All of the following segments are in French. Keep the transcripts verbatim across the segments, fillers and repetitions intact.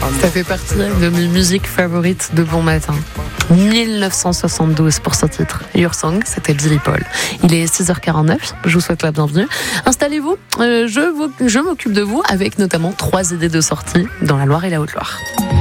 Ça fait partie de mes musiques favorites de bon matin. dix-neuf cent soixante-douze pour ce titre. Your Song, c'était Billy Paul. Il est six heures quarante-neuf, je vous souhaite la bienvenue. Installez-vous, euh, je, vous, je m'occupe de vous avec notamment trois idées de sortie dans la Loire et la Haute-Loire.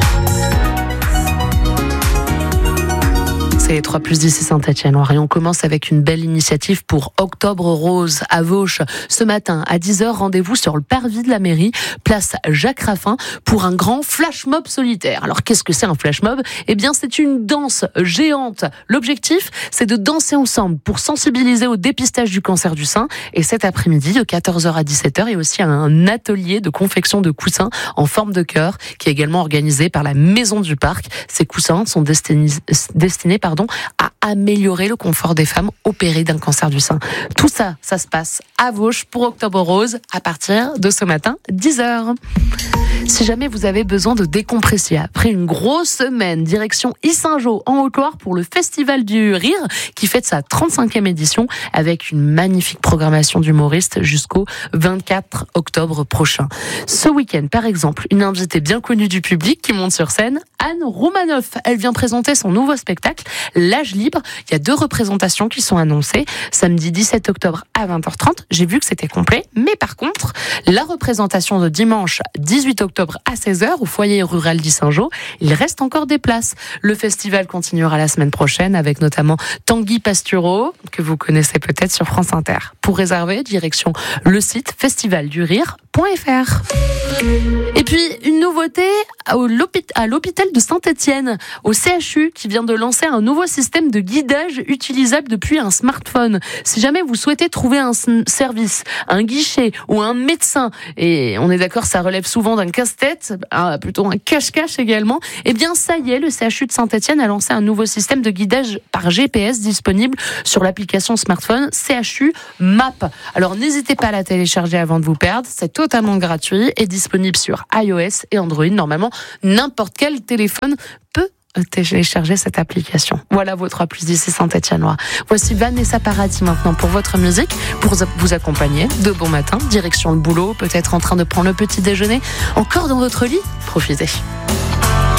C'est trois plus dix, Saint-Etienne. Et on commence avec une belle initiative pour Octobre Rose à Vauches. Ce matin, à dix heures, rendez-vous sur le parvis de la mairie, place Jacques Raffin, pour un grand flash mob solitaire. Alors, qu'est-ce que c'est un flash mob ? Eh bien, c'est une danse géante. L'objectif, c'est de danser ensemble pour sensibiliser au dépistage du cancer du sein. Et cet après-midi, de quatorze heures à dix-sept heures, il y a aussi un atelier de confection de coussins en forme de cœur, qui est également organisé par la Maison du Parc. Ces coussins sont destinés, destinés pardon, à améliorer le confort des femmes opérées d'un cancer du sein. Tout ça, ça se passe à Vauches pour Octobre Rose à partir de ce matin, dix heures. Si jamais vous avez besoin de décompresser après une grosse semaine, direction Yssingeaux en Haute-Loire pour le Festival du Rire qui fête sa trente-cinquième édition avec une magnifique programmation d'humoristes jusqu'au vingt-quatre octobre prochain. Ce week-end, par exemple, une invitée bien connue du public qui monte sur scène, Anne Roumanoff. Elle vient présenter son nouveau spectacle, L'âge libre. Il y a deux représentations qui sont annoncées. Samedi dix-sept octobre à vingt heures trente. J'ai vu que c'était complet. Mais par contre, la représentation de dimanche dix-huit octobre à seize heures au foyer rural d'Yssingeaux, il reste encore des places. Le festival continuera la semaine prochaine avec notamment Tanguy Pastureau, que vous connaissez peut-être sur France Inter. Pour réserver, direction le site festival du rire point f r. Et puis, une nouveauté à l'hôpital de Saint-Etienne, au C H U, qui vient de lancer un nouveau système de guidage utilisable depuis un smartphone. Si jamais vous souhaitez trouver un service, un guichet ou un médecin, et on est d'accord, ça relève souvent d'un casse-tête, plutôt un cache-cache également, eh bien ça y est, le C H U de Saint-Etienne a lancé un nouveau système de guidage par G P S disponible sur l'application smartphone C H U Map. Alors n'hésitez pas à la télécharger avant de vous perdre, c'est totalement gratuit et disponible sur iOS et Android. Normalement, n'importe quel téléphone peut télécharger cette application. Voilà vos trois plus dix, Saint-Etienne-Loire. Voici Vanessa Paradis maintenant pour votre musique, pour vous accompagner de bon matin, direction le boulot, peut-être en train de prendre le petit déjeuner, encore dans votre lit, profitez.